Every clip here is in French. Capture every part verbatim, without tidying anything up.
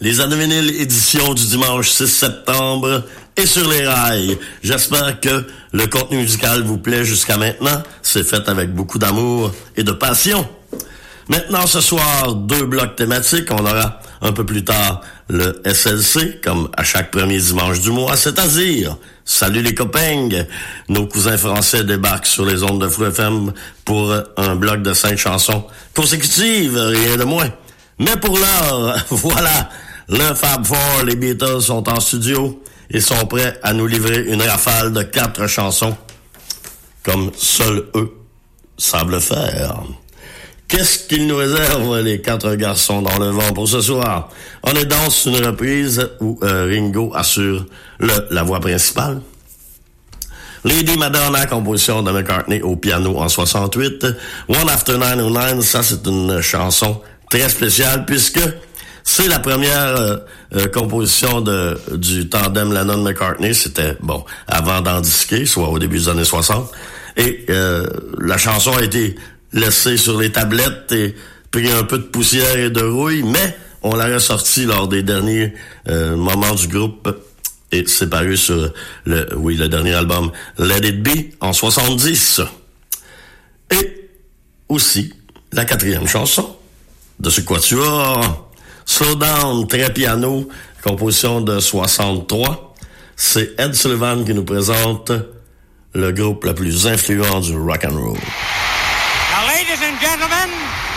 Les Années Vinyles édition du dimanche six septembre est sur les rails. J'espère que le contenu musical vous plaît jusqu'à maintenant. C'est fait avec beaucoup d'amour et de passion. Maintenant, ce soir, deux blocs thématiques. On aura un peu plus tard le S L C, comme à chaque premier dimanche du mois, c'est-à-dire Salut les copains! Nos cousins français débarquent sur les ondes de Fou F M pour un bloc de cinq chansons consécutives, rien de moins. Mais pour l'heure, voilà, le Fab Four, les Beatles sont en studio et sont prêts à nous livrer une rafale de quatre chansons, comme seuls eux savent le faire. Qu'est-ce qu'ils nous réservent, les quatre garçons dans le vent pour ce soir? On est dans une reprise où euh, Ringo assure le, la voix principale. Lady Madonna, composition de McCartney au piano en soixante-huit. One After nine oh nine, ça c'est une chanson très spéciale puisque c'est la première euh, euh, composition de du tandem Lennon-McCartney. C'était, bon, avant d'en disquer, soit au début des années soixante. Et euh, la chanson a été laissée sur les tablettes et pris un peu de poussière et de rouille, mais on l'a ressorti lors des derniers euh, moments du groupe et c'est paru sur le, oui, le dernier album Let It Be en soixante-dix. Et aussi la quatrième chanson de ce quatuor, Slow Down, très piano, composition de soixante-trois. C'est Ed Sullivan qui nous présente le groupe le plus influent du rock and roll. Now, ladies and gentlemen,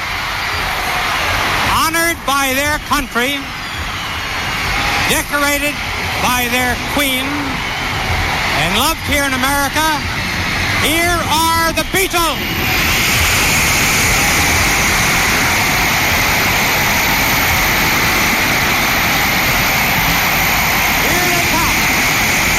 honored by their country, decorated by their queen, and loved here in America, here are the Beatles!